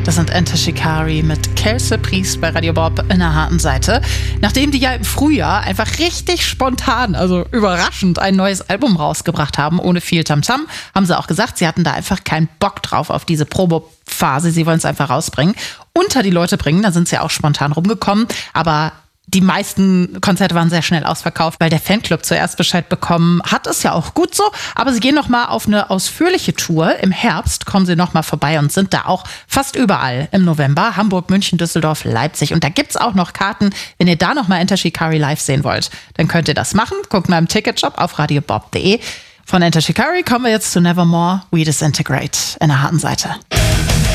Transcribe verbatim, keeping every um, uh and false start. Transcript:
Das sind Enter Shikari mit Quelle Surprise bei Radio Bob in der harten Seite. Nachdem die ja im Frühjahr einfach richtig spontan, also überraschend, ein neues Album rausgebracht haben, ohne viel Tamtam, haben sie auch gesagt, sie hatten da einfach keinen Bock drauf auf diese Probephase. Sie wollen es einfach rausbringen, unter die Leute bringen. Da sind sie ja auch spontan rumgekommen, aber die meisten Konzerte waren sehr schnell ausverkauft, weil der Fanclub zuerst Bescheid bekommen hat. Ist ja auch gut so. Aber sie gehen noch mal auf eine ausführliche Tour. Im Herbst kommen sie noch mal vorbei und sind da auch fast überall im November. Hamburg, München, Düsseldorf, Leipzig. Und da gibt's auch noch Karten. Wenn ihr da noch mal Enter Shikari live sehen wollt, dann könnt ihr das machen. Guckt mal im Ticketshop auf radiobob punkt de. Von Enter Shikari kommen wir jetzt zu Nevermore We Disintegrate in der harten Seite.